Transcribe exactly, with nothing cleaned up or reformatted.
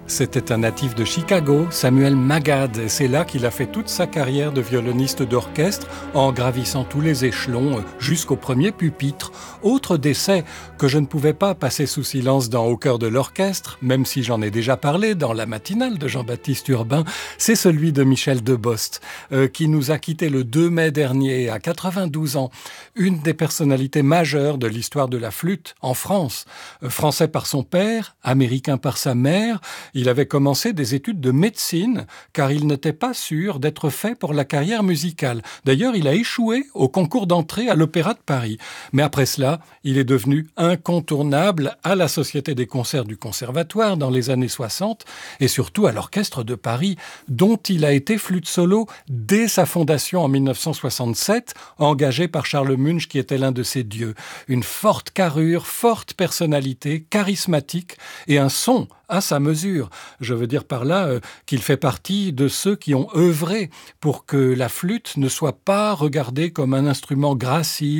C'était un natif de Chicago, Samuel Magad, et c'est là qu'il a fait toute sa carrière de violoniste d'orchestre en gravissant tous les échelons jusqu'au premier pupitre. Autre décès que je ne pouvais pas passer sous silence dans Au cœur de l'orchestre, même si j'en ai déjà parlé dans la matinale de Jean-Baptiste Urbain, c'est celui de Michel Debost, euh, qui nous a quittés le deux mai dernier à quatre-vingt-douze ans. Une des personnalités majeures de l'histoire de la flûte en France. Euh, français par son père, américain par sa mère, il avait commencé des études de médecine car il n'était pas sûr d'être fait pour la carrière musicale. D'ailleurs, il a échoué au concours d'entrée à l'Opéra de Paris. Mais après cela, il est devenu incontournable à la Société des concerts du Conservatoire dans les années soixante et surtout à l'Orchestre de Paris, dont il a été flûte solo dès sa fondation en mille neuf cent soixante-sept, engagé par Charles Munch qui était l'un de ses dieux. Une forte carrure, forte personnalité, charismatique et un son à sa mesure. Je veux dire par là euh, qu'il fait partie de ceux qui ont œuvré pour que la flûte ne soit pas regardée comme un instrument gracile,